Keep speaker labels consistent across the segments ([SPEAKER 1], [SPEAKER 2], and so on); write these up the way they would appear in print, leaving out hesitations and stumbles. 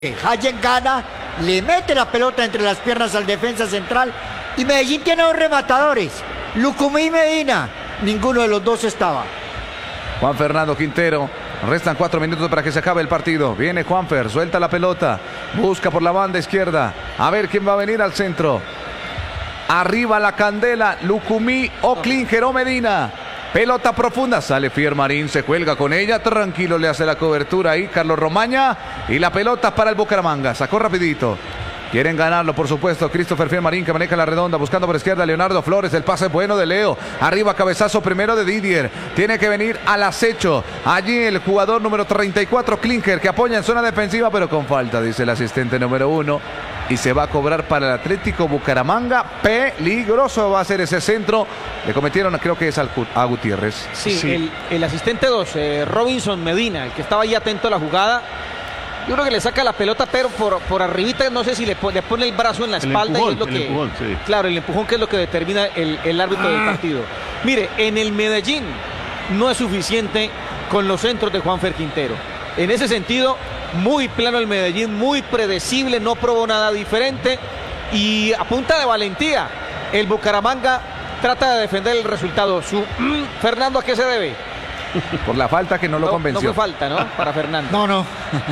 [SPEAKER 1] Hayen gana, le mete la pelota entre las piernas al defensa central y Medellín tiene dos rematadores, Lucumí y Medina, ninguno de los dos estaba.
[SPEAKER 2] Juan Fernando Quintero, restan 4 minutos para que se acabe el partido. Viene Juanfer, suelta la pelota, busca por la banda izquierda, a ver quién va a venir al centro. Arriba la candela, Lucumí o Klinger o Medina. Pelota profunda, sale Fiermarín, se cuelga con ella, tranquilo le hace la cobertura ahí Carlos Romaña y la pelota para el Bucaramanga, sacó rapidito. Quieren ganarlo, por supuesto, Christopher Fiermarín que maneja la redonda, buscando por izquierda Leonardo Flores, el pase bueno de Leo, arriba cabezazo primero de Didier, tiene que venir al acecho, allí el jugador número 34, Klinger, que apoya en zona defensiva, pero con falta, dice el asistente número 1, y se va a cobrar para el Atlético Bucaramanga, peligroso va a ser ese centro, le cometieron, creo que es a Gutiérrez.
[SPEAKER 3] Sí. El asistente 2, Robinson Medina, el que estaba ahí atento a la jugada. Yo creo que le saca la pelota, pero por arribita, no sé si le pone el brazo en la espalda.
[SPEAKER 4] Empujón,
[SPEAKER 3] y es lo que,
[SPEAKER 4] empujón, sí.
[SPEAKER 3] Claro, el empujón que es lo que determina el árbitro del partido. Mire, en el Medellín no es suficiente con los centros de Juanfer Quintero. En ese sentido, muy plano el Medellín, muy predecible, no probó nada diferente. Y a punta de valentía, el Bucaramanga trata de defender el resultado. Fernando, ¿a qué se debe?
[SPEAKER 2] Por la falta que no lo convenció.
[SPEAKER 3] No fue falta, ¿no? Para Fernando.
[SPEAKER 1] No.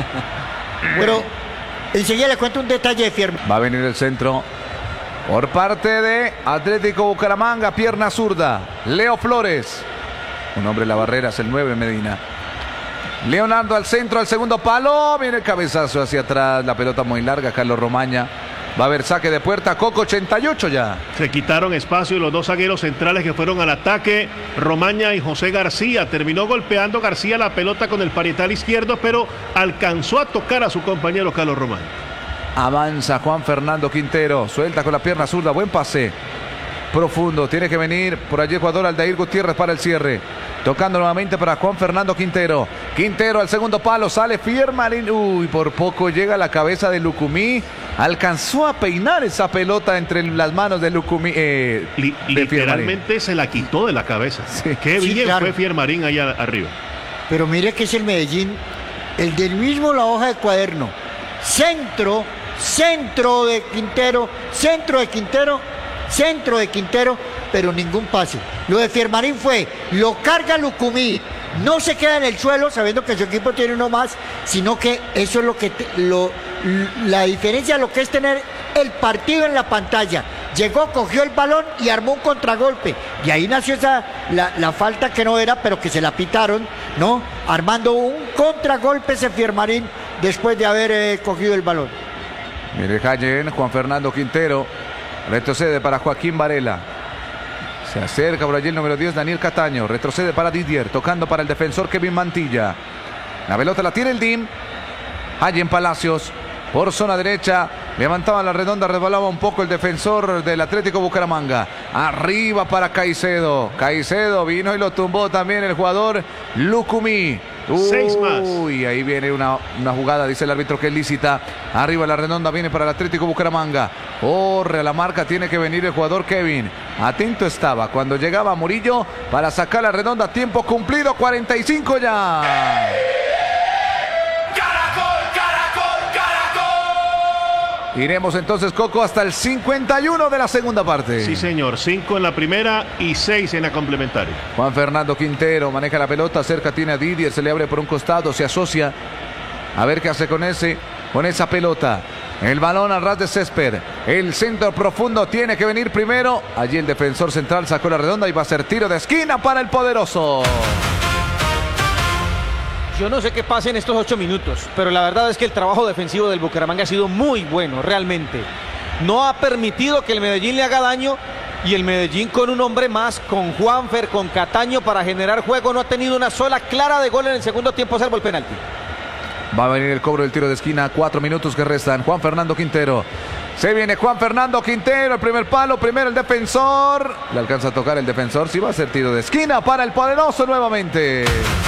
[SPEAKER 1] Pero enseguida le cuento un detalle de Fiermarín.
[SPEAKER 2] Va a venir el centro por parte de Atlético Bucaramanga, pierna zurda, Leo Flores. Un hombre en la barrera, es el 9 Medina. Leonardo al centro, al segundo palo, viene el cabezazo hacia atrás, la pelota muy larga, Carlos Romaña. Va a haber saque de puerta, Coco 88 ya.
[SPEAKER 4] Se quitaron espacio y los dos zagueros centrales que fueron al ataque, Romaña y José García. Terminó golpeando García la pelota con el parietal izquierdo, pero alcanzó a tocar a su compañero Carlos Romaña.
[SPEAKER 2] Avanza Juan Fernando Quintero, suelta con la pierna zurda, buen pase. Profundo, tiene que venir por allí el jugador Aldair Gutiérrez para el cierre. Tocando nuevamente para Juan Fernando Quintero. Quintero al segundo palo, sale Fiermarín. Uy, por poco llega a la cabeza de Lucumí. Alcanzó a peinar esa pelota entre las manos de Lucumí.
[SPEAKER 4] Literalmente se la quitó de la cabeza.
[SPEAKER 2] Sí.
[SPEAKER 4] Qué bien
[SPEAKER 1] claro.
[SPEAKER 4] fue Fiermarín allá arriba.
[SPEAKER 1] Pero mire que es el Medellín, el del mismo la hoja de cuaderno. Centro de Quintero, centro de Quintero, pero ningún pase. Lo de Fiermarín fue, lo carga Lucumí, no se queda en el suelo sabiendo que su equipo tiene uno más, sino que eso es lo que la diferencia de lo que es tener el partido en la pantalla. Llegó, cogió el balón y armó un contragolpe. Y ahí nació la falta que no era, pero que se la pitaron, ¿no? Armando un contragolpe ese Fiermarín después de haber cogido el balón.
[SPEAKER 2] Mire Jayen, Juan Fernando Quintero. Retrocede para Joaquín Varela. Se acerca por allí el número 10, Daniel Cataño. Retrocede para Didier, tocando para el defensor Kevin Mantilla. La pelota la tiene el DIM. Hayen Palacios por zona derecha. Levantaba la redonda, resbalaba un poco el defensor del Atlético Bucaramanga. Arriba para Caicedo. Caicedo vino y lo tumbó también el jugador Lucumí.
[SPEAKER 4] 6 más.
[SPEAKER 2] Uy, ahí viene una jugada, dice el árbitro que es lícita. Arriba la redonda viene para el Atlético Bucaramanga. Corre a la marca, tiene que venir el jugador Kevin. Atento estaba cuando llegaba Murillo para sacar la redonda. Tiempo cumplido, 45 ya. Iremos entonces, Coco, hasta el 51 de la segunda parte.
[SPEAKER 4] Sí, señor. 5 en la primera y 6 en la complementaria.
[SPEAKER 2] Juan Fernando Quintero maneja la pelota, cerca tiene a Didier, se le abre por un costado, se asocia. A ver qué hace con esa pelota. El balón al ras de césped. El centro profundo tiene que venir primero. Allí el defensor central sacó la redonda y va a ser tiro de esquina para el poderoso.
[SPEAKER 3] Yo no sé qué pasa en estos 8 minutos, pero la verdad es que el trabajo defensivo del Bucaramanga ha sido muy bueno, realmente. No ha permitido que el Medellín le haga daño y el Medellín con un hombre más, con Juanfer, con Cataño para generar juego, no ha tenido una sola clara de gol en el segundo tiempo, salvo el penalti.
[SPEAKER 2] Va a venir el cobro del tiro de esquina, 4 minutos que restan. Juan Fernando Quintero. Se viene Juan Fernando Quintero, el primer palo, primero el defensor. Le alcanza a tocar el defensor, sí va a ser tiro de esquina para el poderoso nuevamente.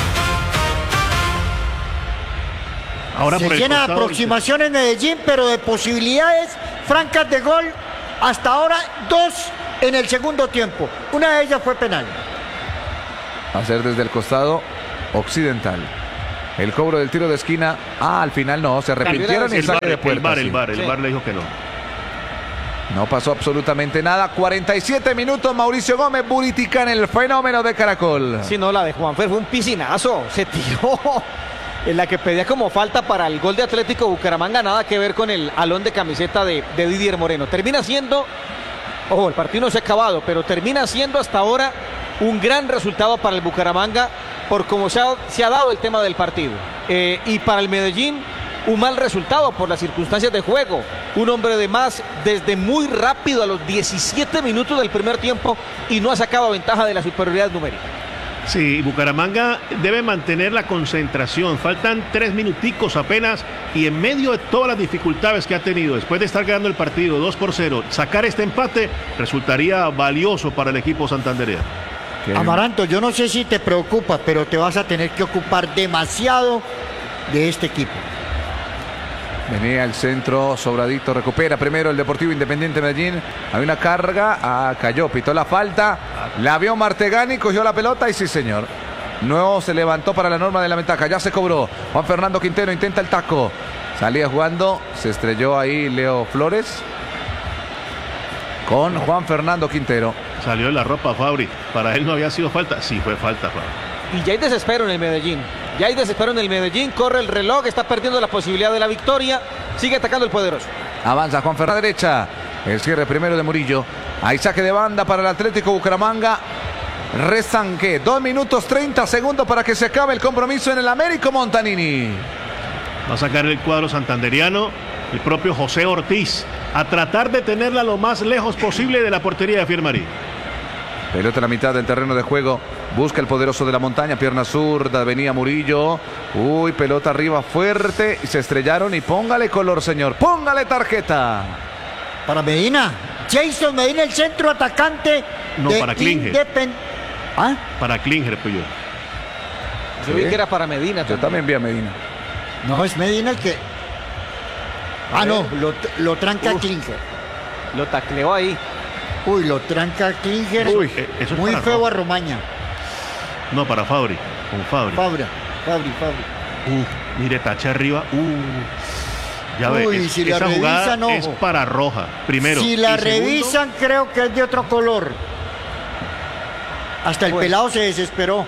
[SPEAKER 4] Ahora
[SPEAKER 1] se llena de aproximación en Medellín, pero de posibilidades francas de gol, hasta ahora 2 en el segundo tiempo. Una de ellas fue penal.
[SPEAKER 2] Va a ser desde el costado occidental. el cobro del tiro de esquina. Al final no, se arrepintieron y
[SPEAKER 4] El
[SPEAKER 2] saque de puerta.
[SPEAKER 4] el
[SPEAKER 2] sí.
[SPEAKER 4] VAR le dijo que no.
[SPEAKER 2] No pasó absolutamente nada. 47 minutos, Mauricio Gómez, Buritica en el fenómeno de Caracol.
[SPEAKER 3] Sí, no, la de Juanfer fue un piscinazo. Se tiró en la que pedía como falta para el gol de Atlético Bucaramanga. Nada que ver con el alón de camiseta de Didier Moreno. Termina siendo, ojo, el partido no se ha acabado, pero termina siendo hasta ahora un gran resultado para el Bucaramanga por cómo se ha dado el tema del partido. Y para el Medellín, un mal resultado por las circunstancias de juego. Un hombre de más desde muy rápido a los 17 minutos del primer tiempo y no ha sacado ventaja de la superioridad numérica.
[SPEAKER 4] Sí, Bucaramanga debe mantener la concentración. Faltan 3 minuticos apenas y en medio de todas las dificultades que ha tenido, después de estar ganando el partido 2-0, sacar este empate resultaría valioso para el equipo santandereano.
[SPEAKER 1] Amaranto, yo no sé si te preocupa, pero te vas a tener que ocupar demasiado de este equipo.
[SPEAKER 2] Venía el centro, sobradito, recupera primero el Deportivo Independiente Medellín. Hay una carga, cayó, pitó la falta, la vio Martegani, cogió la pelota y sí señor. No se levantó para la norma de la ventaja, ya se cobró. Juan Fernando Quintero intenta el taco. Salía jugando, se estrelló ahí Leo Flores con Juan Fernando Quintero.
[SPEAKER 4] Salió de la ropa Fabri. Para él no había sido falta. Sí, fue falta, Fabri.
[SPEAKER 3] Y ya hay desespero en el Medellín. Ya hay desespero en el Medellín. Corre el reloj, está perdiendo la posibilidad de la victoria. Sigue atacando el poderoso.
[SPEAKER 2] Avanza Juan Fernando derecha. El cierre primero de Murillo. Hay saque de banda para el Atlético Bucaramanga. Restan, ¿qué? 2 minutos 30 segundos para que se acabe el compromiso en el Américo Montanini.
[SPEAKER 4] Va a sacar el cuadro santanderiano el propio José Ortiz a tratar de tenerla lo más lejos posible de la portería de Fiermarí.
[SPEAKER 2] Pelota en la mitad del terreno de juego. Busca el poderoso de la montaña. Pierna zurda. Venía Murillo. Uy, pelota arriba fuerte. Y se estrellaron. Y póngale color, señor. Póngale tarjeta.
[SPEAKER 1] Para Medina. Jason Medina, el centro atacante.
[SPEAKER 4] No, para Klinger.
[SPEAKER 1] ¿Ah?
[SPEAKER 4] Para Klinger, pues yo.
[SPEAKER 3] Yo vi que era para Medina.
[SPEAKER 2] Yo también vi a Medina.
[SPEAKER 1] No, es Medina el que... no, lo tranca Klinger.
[SPEAKER 3] Lo tacleó ahí.
[SPEAKER 1] Uy, lo tranca Klinger.
[SPEAKER 4] Uy, eso es
[SPEAKER 1] muy
[SPEAKER 4] para
[SPEAKER 1] feo
[SPEAKER 4] rojo.
[SPEAKER 1] a Romaña.
[SPEAKER 4] No, para Fabri. Con Fabri.
[SPEAKER 1] Fabri.
[SPEAKER 4] Mire, tacha arriba. Ya
[SPEAKER 1] Uy,
[SPEAKER 4] ve,
[SPEAKER 1] si la
[SPEAKER 4] esa
[SPEAKER 1] revisan,
[SPEAKER 4] jugada
[SPEAKER 1] ojo.
[SPEAKER 4] es para roja, primero.
[SPEAKER 1] Si la
[SPEAKER 4] Y segundo,
[SPEAKER 1] revisan, creo que es de otro color. Hasta el
[SPEAKER 3] Pues.
[SPEAKER 1] pelado se desesperó.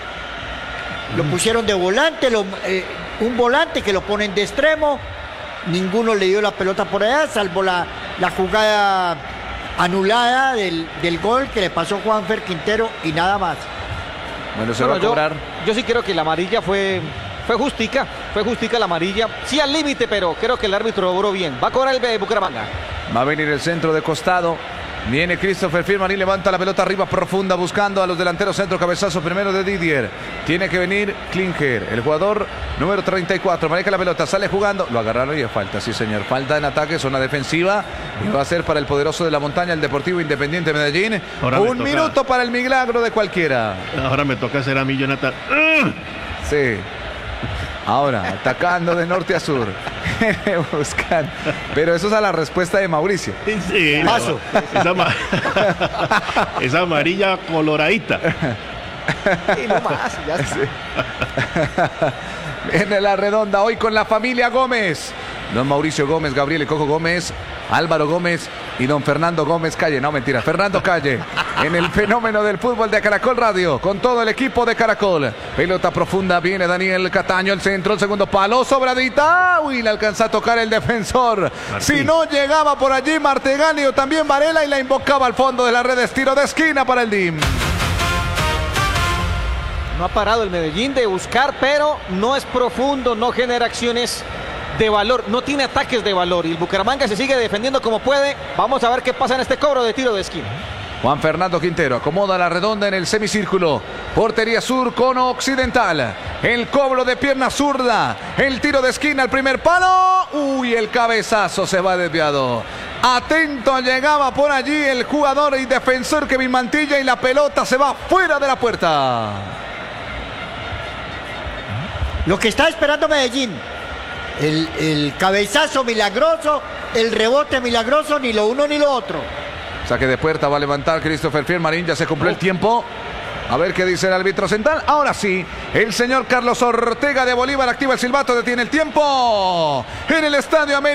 [SPEAKER 1] Lo pusieron de volante, un volante que lo ponen de extremo. Ninguno le dio la pelota por allá, salvo la jugada anulada del gol que le pasó Juanfer Quintero y nada más.
[SPEAKER 2] Bueno, se va a cobrar.
[SPEAKER 3] Yo sí creo que la amarilla fue justica. Fue justica la amarilla. Sí al límite, pero creo que el árbitro obró bien. Va a cobrar el Bucaramanga.
[SPEAKER 2] Va a venir el centro de costado. Viene Christopher Firmaní, levanta la pelota arriba profunda buscando a los delanteros, centro, cabezazo primero de Didier. Tiene que venir Klinger, el jugador número 34. Maneja la pelota, sale jugando. Lo agarraron y es falta, sí señor. Falta en ataque, zona defensiva. Y va a ser para el poderoso de la montaña, el Deportivo Independiente Medellín.
[SPEAKER 4] Ahora me
[SPEAKER 2] Un
[SPEAKER 4] toca.
[SPEAKER 2] minuto para el milagro de cualquiera.
[SPEAKER 4] Ahora me toca hacer a mí, Jonathan.
[SPEAKER 2] Sí. Ahora, atacando de norte a sur. Buscan. Pero eso es a la respuesta de Mauricio.
[SPEAKER 4] Sí,
[SPEAKER 1] Paso.
[SPEAKER 4] Esa amarilla coloradita.
[SPEAKER 3] Y no más, ya está.
[SPEAKER 2] Viene la redonda hoy con la familia Gómez. Don Mauricio Gómez, Gabriel y Coco Gómez, Álvaro Gómez y don Fernando Gómez Calle. No, mentira, Fernando Calle. En el fenómeno del fútbol de Caracol Radio, con todo el equipo de Caracol. Pelota profunda, viene Daniel Cataño, el centro, el segundo palo, sobradita. Uy, le alcanza a tocar el defensor.
[SPEAKER 4] Martín.
[SPEAKER 2] Si no llegaba por allí Martegani o también Varela y la invocaba al fondo de la red, tiro de esquina para el DIM.
[SPEAKER 3] No ha parado el Medellín de buscar, pero no es profundo, no genera acciones de valor, no tiene ataques de valor. Y el Bucaramanga se sigue defendiendo como puede. Vamos a ver qué pasa en este cobro de tiro de esquina.
[SPEAKER 2] Juan Fernando Quintero acomoda la redonda en el semicírculo. Portería sur, cono occidental. El cobro de pierna zurda. El tiro de esquina, el primer palo. Uy, el cabezazo se va desviado. Atento, llegaba por allí el jugador y defensor Kevin Mantilla y la pelota se va fuera de la puerta.
[SPEAKER 1] Lo que está esperando Medellín. El cabezazo milagroso, el rebote milagroso, ni lo uno ni lo otro.
[SPEAKER 2] Saque de puerta, va a levantar Christopher Firmaní, ya se cumplió el tiempo. A ver qué dice el árbitro central. Ahora sí, el señor Carlos Ortega de Bolívar activa el silbato, detiene el tiempo en el Estadio América.